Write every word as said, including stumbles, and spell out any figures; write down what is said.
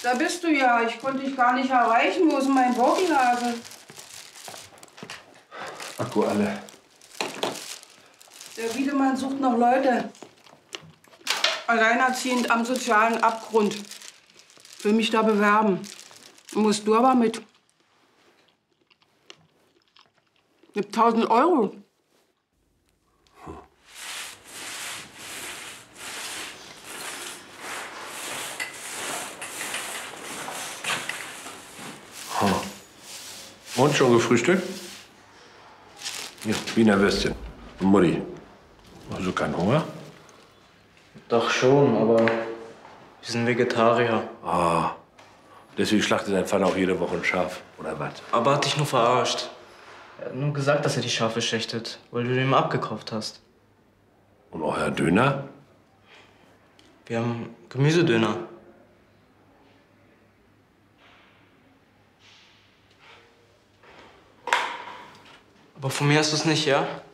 Da bist du ja. Ich konnte dich gar nicht erreichen. Wo ist denn mein Walkie-Hase? Akku alle. Der Wiedemann sucht noch Leute. Alleinerziehend am sozialen Abgrund. Will mich da bewerben. Musst du aber mit. Mit tausend Euro. Und schon gefrühstückt? Ja, Wiener Würstchen. Und Mutti. Hast du keinen Hunger? Doch schon, aber wir sind Vegetarier. Ah, deswegen schlachtet dein Vater auch jede Woche ein Schaf, oder was? Aber hat dich nur verarscht. Er hat nur gesagt, dass er die Schafe schächtet, weil du dem abgekauft hast. Und euer Döner? Wir haben Gemüsedöner. Aber von mir hast du es nicht, ja?